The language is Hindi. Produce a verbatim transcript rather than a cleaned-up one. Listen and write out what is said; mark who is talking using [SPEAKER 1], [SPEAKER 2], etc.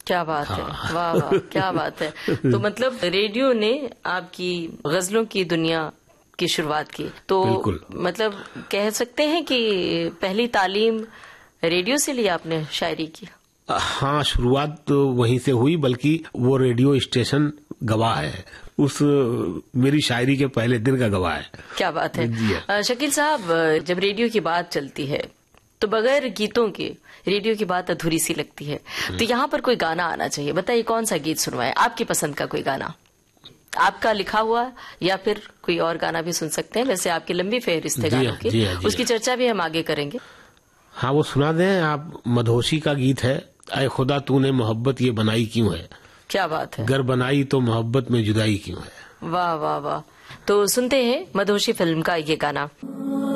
[SPEAKER 1] क्या बात
[SPEAKER 2] हाँ।
[SPEAKER 1] है, वाह वाह, क्या बात है। तो मतलब रेडियो ने आपकी गजलों की दुनिया की शुरुआत की, तो
[SPEAKER 2] बिल्कुल।
[SPEAKER 1] मतलब कह सकते हैं कि पहली तालीम रेडियो से ली आपने शायरी की?
[SPEAKER 2] हाँ, शुरुआत तो वहीं से हुई, बल्कि वो रेडियो स्टेशन गवाह है, उस मेरी शायरी के पहले दिन का गवाह है।
[SPEAKER 1] क्या बात है।
[SPEAKER 2] जी है।
[SPEAKER 1] शकील साहब, जब रेडियो की बात चलती है तो बगैर गीतों के रेडियो की बात अधूरी सी लगती है, तो यहाँ पर कोई गाना आना चाहिए। बताइए कौन सा गीत सुनवाए, आपकी पसंद का कोई गाना, आपका लिखा हुआ, या फिर कोई और गाना भी सुन सकते हैं। वैसे आपकी लंबी फेहरिस्त है गानों की, उसकी चर्चा भी हम आगे करेंगे।
[SPEAKER 2] हाँ, वो सुना दें आप। मधोशी का गीत है, ऐ खुदा तूने मोहब्बत ये बनाई क्यों है।
[SPEAKER 1] क्या बात है।
[SPEAKER 2] गर बनाई तो मोहब्बत में जुदाई क्यों है।
[SPEAKER 1] वाह वाह वाह। तो सुनते हैं मधोशी फिल्म का ये गाना।